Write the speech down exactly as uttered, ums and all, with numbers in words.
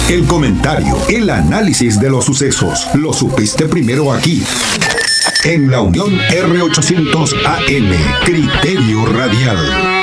El comentario, el análisis de los sucesos, lo supiste primero aquí. En la Unión R ochocientos A M, Criterio Radial.